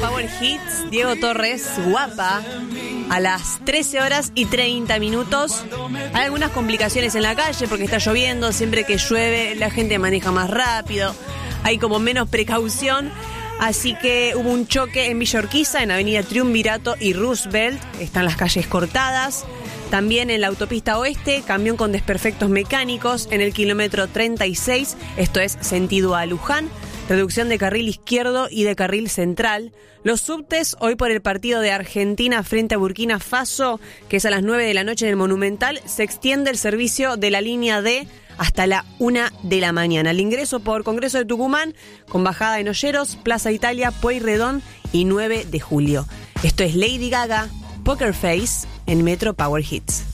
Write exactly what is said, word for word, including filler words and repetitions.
Power Hits, Diego Torres, Guapa, a las trece horas y treinta minutos. Hay algunas complicaciones en la calle porque está lloviendo, siempre que llueve la gente maneja más rápido, hay como menos precaución, así que hubo un choque en Villa Urquiza, en Avenida Triunvirato y Roosevelt, están las calles cortadas. También en la autopista oeste, camión con desperfectos mecánicos en el kilómetro treinta y seis, esto es sentido a Luján. Reducción de carril izquierdo y de carril central. Los subtes, hoy por el partido de Argentina frente a Burkina Faso, que es a las nueve de la noche en el Monumental, se extiende el servicio de la línea D hasta la una de la mañana. El ingreso por Congreso de Tucumán, con bajada en Olleros, Plaza Italia, Pueyrredón y nueve de julio. Esto es Lady Gaga, Poker Face, en Metro Power Hits.